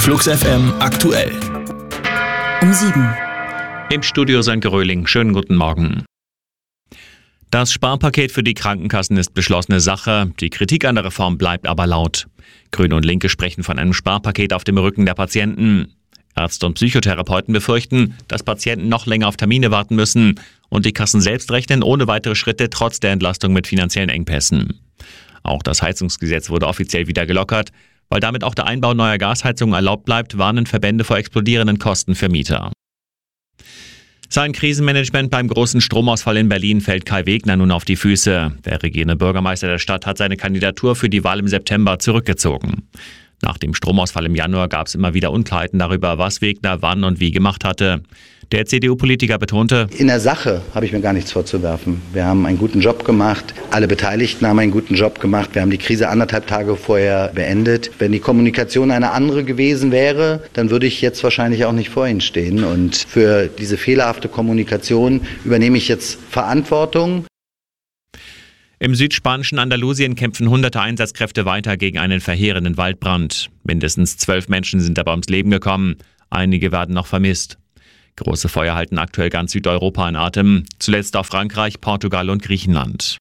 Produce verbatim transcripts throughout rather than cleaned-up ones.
Flux F M aktuell. Um sieben. Im Studio Sönke Röhling. Schönen guten Morgen. Das Sparpaket für die Krankenkassen ist beschlossene Sache. Die Kritik an der Reform bleibt aber laut. Grüne und Linke sprechen von einem Sparpaket auf dem Rücken der Patienten. Ärzte und Psychotherapeuten befürchten, dass Patienten noch länger auf Termine warten müssen. Und die Kassen selbst rechnen ohne weitere Schritte trotz der Entlastung mit finanziellen Engpässen. Auch das Heizungsgesetz wurde offiziell wieder gelockert. Weil damit auch der Einbau neuer Gasheizungen erlaubt bleibt, warnen Verbände vor explodierenden Kosten für Mieter. Sein Krisenmanagement beim großen Stromausfall in Berlin fällt Kai Wegner nun auf die Füße. Der regierende Bürgermeister der Stadt hat seine Kandidatur für die Wahl im September zurückgezogen. Nach dem Stromausfall im Januar gab es immer wieder Unklarheiten darüber, was Wegner wann und wie gemacht hatte. Der C D U-Politiker betonte: In der Sache habe ich mir gar nichts vorzuwerfen. Wir haben einen guten Job gemacht. Alle Beteiligten haben einen guten Job gemacht. Wir haben die Krise anderthalb Tage vorher beendet. Wenn die Kommunikation eine andere gewesen wäre, dann würde ich jetzt wahrscheinlich auch nicht vor Ihnen stehen. Und für diese fehlerhafte Kommunikation übernehme ich jetzt Verantwortung. Im südspanischen Andalusien kämpfen hunderte Einsatzkräfte weiter gegen einen verheerenden Waldbrand. Mindestens zwölf Menschen sind dabei ums Leben gekommen. Einige werden noch vermisst. Große Feuer halten aktuell ganz Südeuropa in Atem, zuletzt auch Frankreich, Portugal und Griechenland.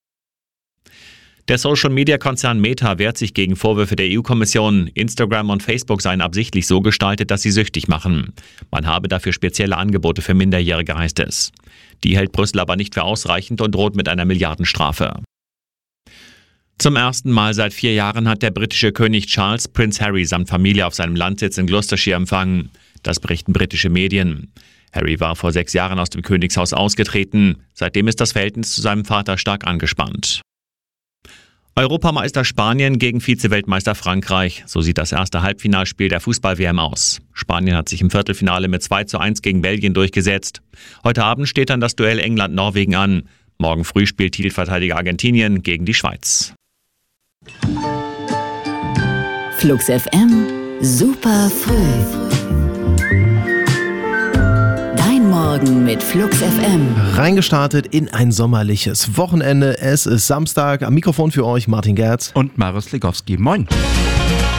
Der Social-Media-Konzern Meta wehrt sich gegen Vorwürfe der E U-Kommission. Instagram und Facebook seien absichtlich so gestaltet, dass sie süchtig machen. Man habe dafür spezielle Angebote für Minderjährige, heißt es. Die hält Brüssel aber nicht für ausreichend und droht mit einer Milliardenstrafe. Zum ersten Mal seit vier Jahren hat der britische König Charles Prinz Harry samt Familie auf seinem Landsitz in Gloucestershire empfangen. Das berichten britische Medien. Harry war vor sechs Jahren aus dem Königshaus ausgetreten. Seitdem ist das Verhältnis zu seinem Vater stark angespannt. Europameister Spanien gegen Vize-Weltmeister Frankreich. So sieht das erste Halbfinalspiel der Fußball-W M aus. Spanien hat sich im Viertelfinale mit zwei zu eins gegen Belgien durchgesetzt. Heute Abend steht dann das Duell England-Norwegen an. Morgen früh spielt Titelverteidiger Argentinien gegen die Schweiz. Flux F M, super früh. Morgen mit Flux F M. Reingestartet in ein sommerliches Wochenende. Es ist Samstag. Am Mikrofon für euch Martin Gerz und Marius Legowski. Moin.